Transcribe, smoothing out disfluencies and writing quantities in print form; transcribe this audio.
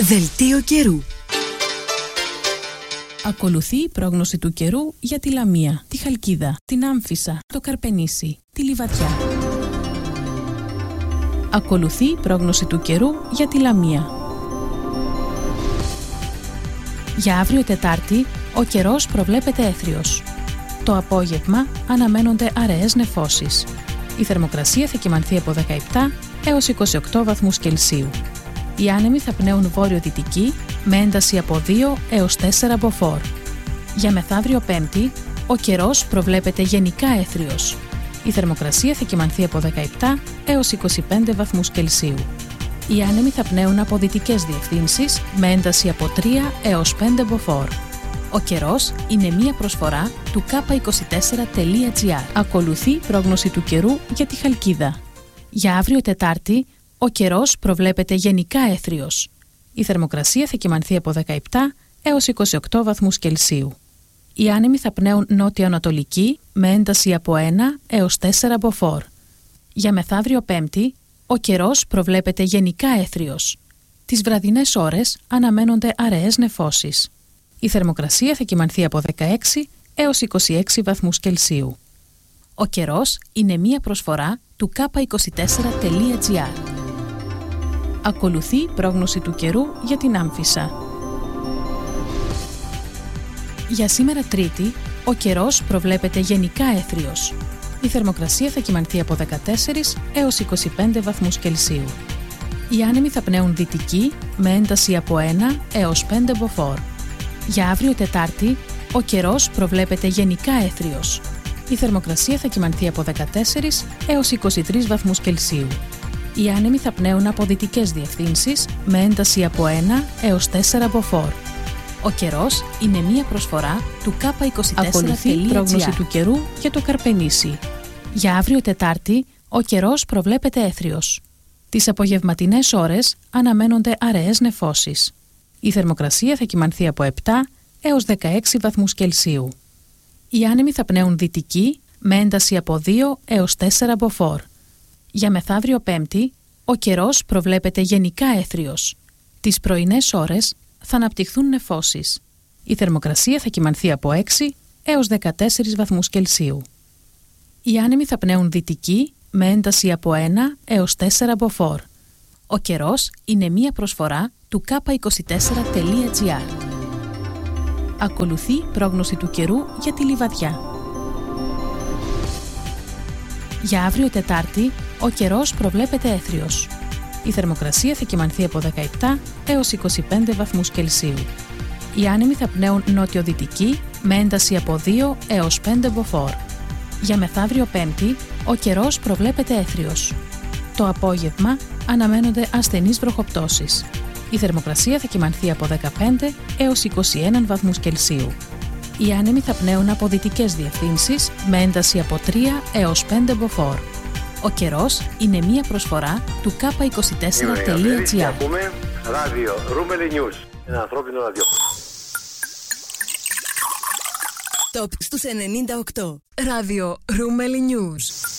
Δελτίο καιρού. Ακολουθεί η πρόγνωση του καιρού για τη Λαμία, τη Χαλκίδα, την Άμφισσα, το Καρπενήσι, τη Λιβαδιά. Ακολουθεί η πρόγνωση του καιρού για τη Λαμία. Για αύριο Τετάρτη, ο καιρός προβλέπεται έθριος. Το απόγευμα αναμένονται αραιές νεφώσεις. Η θερμοκρασία θα κυμανθεί από 17 έως 28 βαθμούς Κελσίου. Οι άνεμοι θα πνέουν βόρειο-δυτική με ένταση από 2 έως 4 μποφόρ. Για μεθαύριο Πέμπτη, ο καιρός προβλέπεται γενικά έθριος. Η θερμοκρασία θα κυμανθεί από 17 έως 25 βαθμούς Κελσίου. Οι άνεμοι θα πνέουν από δυτικές διευθύνσεις με ένταση από 3 έως 5 μποφόρ. Ο καιρός είναι μία προσφορά του k24.gr. Ακολουθεί η πρόγνωση του καιρού για τη Χαλκίδα. Για αύριο Τετάρτη, ο καιρός προβλέπεται γενικά έθριος. Η θερμοκρασία θα κυμανθεί από 17 έως 28 βαθμούς Κελσίου. Οι άνεμοι θα πνέουν νότιο-ανατολική με ένταση από 1 έως 4 μποφόρ. Για μεθαύριο Πέμπτη, ο καιρός προβλέπεται γενικά έθριος. Τις βραδινές ώρες αναμένονται αραιές νεφώσεις. Η θερμοκρασία θα κυμανθεί από 16 έως 26 βαθμούς Κελσίου. Ο καιρός είναι μία προσφορά του k24.gr. Ακολουθεί η πρόγνωση του καιρού για την Άμφισσα. Για σήμερα Τρίτη, ο καιρός προβλέπεται γενικά έθριος. Η θερμοκρασία θα κυμανθεί από 14 έως 25 βαθμούς Κελσίου. Οι άνεμοι θα πνέουν δυτική με ένταση από 1 έως 5 μποφόρ. Για αύριο Τετάρτη, ο καιρός προβλέπεται γενικά έθριος. Η θερμοκρασία θα κυμανθεί από 14 έως 23 βαθμούς Κελσίου. Οι άνεμοι θα πνέουν από δυτικές διευθύνσεις με ένταση από 1 έως 4 μποφόρ. Ο καιρός είναι μία προσφορά του k24.gr. Ακολουθεί η πρόγνωση του καιρού για το Καρπενήσι. Για αύριο Τετάρτη, ο καιρός προβλέπεται έθριος. Τις απογευματινές ώρες αναμένονται αραιές νεφώσεις. Η θερμοκρασία θα κυμανθεί από 7 έως 16 βαθμούς Κελσίου. Οι άνεμοι θα πνέουν δυτική με ένταση από 2 έως 4 μποφόρ. Για μεθαύριο Πέμπτη, ο καιρός προβλέπεται γενικά έθριος. Τις πρωινές ώρες θα αναπτυχθούν νεφώσεις. Η θερμοκρασία θα κυμανθεί από 6 έως 14 βαθμούς Κελσίου. Οι άνεμοι θα πνέουν δυτική με ένταση από 1 έως 4 μποφόρ. Ο καιρός είναι μία προσφορά του k24.gr. Ακολουθεί η πρόγνωση του καιρού για τη Λιβαδιά. Για αύριο Τετάρτη, ο καιρός προβλέπεται έθριος. Η θερμοκρασία θα κυμανθεί από 17 έως 25 βαθμούς Κελσίου. Οι άνεμοι θα πνέουν νότιο-δυτική με ένταση από 2 έως 5 μποφόρ. Για μεθαύριο Πέμπτη, ο καιρός προβλέπεται έθριος. Το απόγευμα αναμένονται ασθενείς βροχοπτώσεις. Η θερμοκρασία θα κυμανθεί από 15 έως 21 βαθμούς Κελσίου. Οι άνεμοι θα πνέουν από δυτικές διευθύνσεις με ένταση από 3 έως 5 μποφόρ. Ο καιρός είναι μία προσφορά του k24.gr. Ακούμε ράδιο Ρούμελι News, ένα ανθρώπινο ραδιόφωνο. Top στους 98. Ράδιο Ρούμελι News.